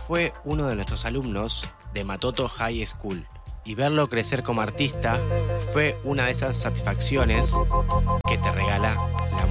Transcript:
fue uno de nuestros alumnos de Matoto High School y verlo crecer como artista fue una de esas satisfacciones que te regala